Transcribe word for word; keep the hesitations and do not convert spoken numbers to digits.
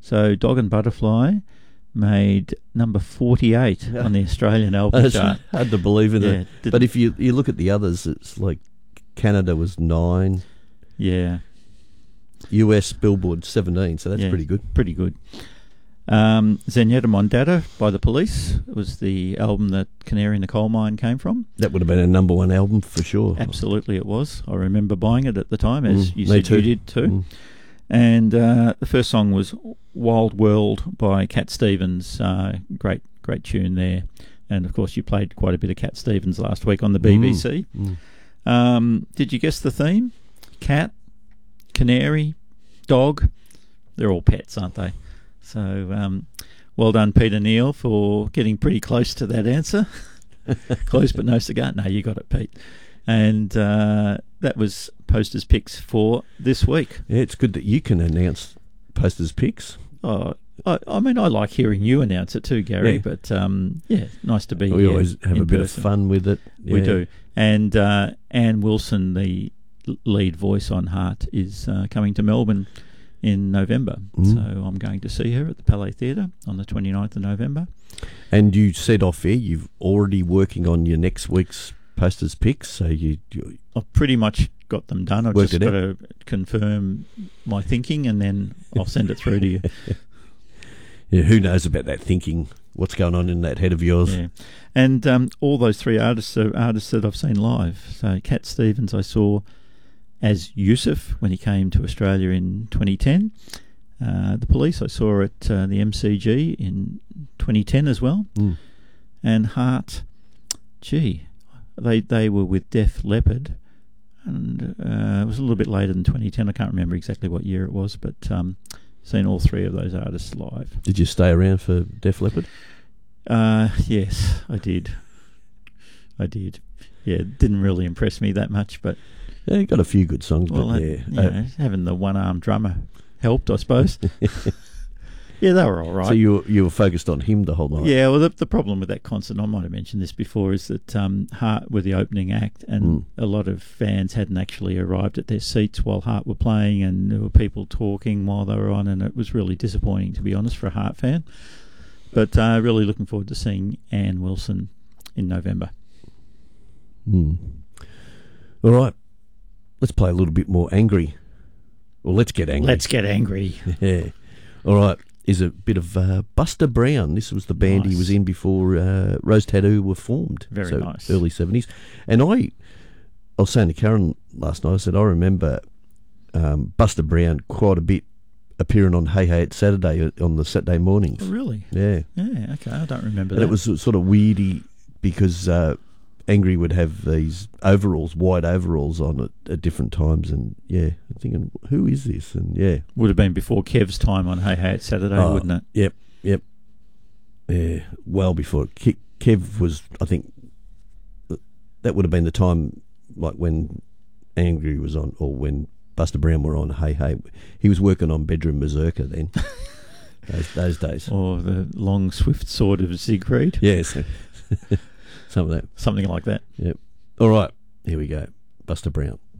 So Dog and Butterfly made number forty-eight on the Australian album It's chart. hard to believe in Yeah, it. did- But if you, you look at the others, it's like Canada was nine, Yeah, U S Billboard seventeen, so that's Yeah. pretty good. pretty good. Um, Zenyatta Mondatta by The Police was the album that Canary in the Coal Mine came from. That would have been a number one album for sure. Absolutely it was. I remember buying it at the time, as Mm, you me said too. you did too. Mm. And uh, the first song was Wild World by Cat Stevens. Uh, great, great tune there. And, of course, you played quite a bit of Cat Stevens last week on the B B C. Mm. Um, did you guess the theme? Cat, canary, dog. They're all pets, aren't they? So um, well done, Peter Neal, for getting pretty close to that answer. Close but no cigar. No, you got it, Pete. And uh, that was Posters Picks for this week. Yeah, it's good that you can announce Posters Picks. Oh, I, I mean, I like hearing you announce it too, Gary. Yeah. But um, yeah, nice to be We here always have in a bit person. of fun with it. We Yeah. do. And uh, Anne Wilson, the l- lead voice on Heart, is uh, coming to Melbourne in November. Mm. So I'm going to see her at the Palais Theatre on the twenty-ninth of November. And you said off air you've already working on your next week's Posters Picks, so you, you I've pretty much got them done. I've Worked just it got to confirm my thinking, and then I'll send it through to you. yeah, who knows about that thinking? What's going on in that head of yours? Yeah. And um, all those three artists are artists that I've seen live. So Cat Stevens I saw as Yusuf when he came to Australia in twenty ten. Uh, the Police I saw at uh, the M C G in twenty ten as well. Mm. And Heart, gee, they they were with Def Leppard, and uh, it was a little bit later than twenty ten. I can't remember exactly what year it was, but um, seen all three of those artists live. Did you stay around for Def Leppard? Uh, yes, I did. I did. Yeah, it didn't really impress me that much, but Yeah, you got a few good songs, well, but that- yeah. you Uh, know, having the one-armed drummer helped, I suppose. Yeah, they were all right. So you were, you were focused on him the whole night. Yeah, well, the, the problem with that concert, I might have mentioned this before, is that um, Heart were the opening act, and Mm. a lot of fans hadn't actually arrived at their seats while Heart were playing, and there were people talking while they were on, and it was really disappointing, to be honest, for a Heart fan. But uh, really looking forward to seeing Anne Wilson in November. Mm. All right, let's play a little bit more angry. Well, let's get angry. Let's get angry. Yeah. All right. Is a bit of uh, Buster Brown. This was the band he Nice. was in before uh, Rose Tattoo were formed. Very so nice. Early seventies. And I, I was saying to Karen last night, I said, I remember um, Buster Brown quite a bit appearing on Hey Hey It's Saturday on the Saturday mornings. Oh, really? Yeah. Yeah, okay, I don't remember And that. it was sort of weirdy because uh, Angry would have these overalls, white overalls on at, at different times. And yeah, I'm thinking, who is this? And yeah. Would have been before Kev's time on Hey Hey It's Saturday, Oh, wouldn't it? Yep, yep. Yeah, well before. Ke- Kev was, I think, that would have been the time, like when Angry was on, or when Buster Brown were on Hey Hey. He was working on Bedroom Berserker then, those, those days. Or the long, swift sword of Siegfried. Yes, some of that. Something like that. Yep. All right, here we go. Buster Brown.